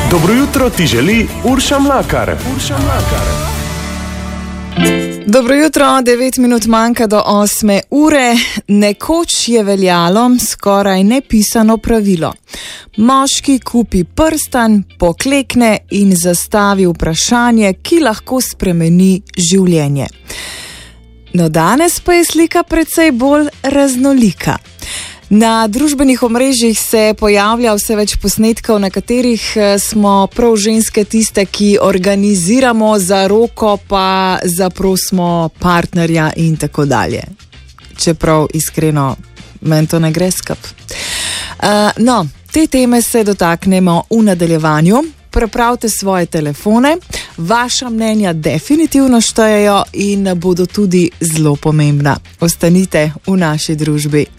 Dobro jutro ti želi Urša Mlakar. Dobro jutro, 9 minut manjka do 8 ure. Nekoč je veljalo skoraj nepisano pravilo. Moški kupi prstan, poklekne in zastavi vprašanje, ki lahko spremeni življenje. No, danes pa je slika precej bolj raznolika. Na družbenih omrežjih se pojavlja vse več posnetkov, na katerih smo prav ženske tiste, ki organiziramo zaroko, pa zaprosimo partnerja in tako dalje. Čeprav iskreno, meni to ne gre skup. No, te teme se dotaknemo v nadaljevanju. Pripravite svoje telefone, vaša mnenja definitivno štejejo in bodo tudi zelo pomembna. Ostanite v naši družbi.